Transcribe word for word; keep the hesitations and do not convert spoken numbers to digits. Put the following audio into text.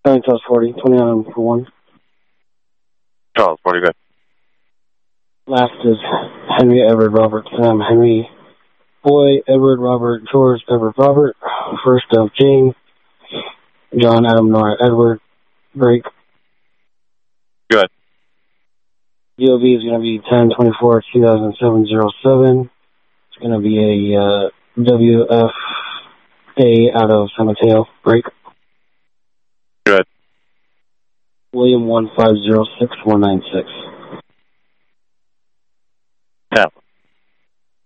nine Charles forty, twenty-nine for one. Charles forty, good. Last is Henry Edward Robert Sam Henry Boy Edward Robert George Edward Robert. First of Jane John Adam Nora Edward break. Good. D O B is going to be ten twenty-four two thousand seven oh seven. It's going to be a uh, W F A out of San Mateo break. Good. William one five zero six one nine six.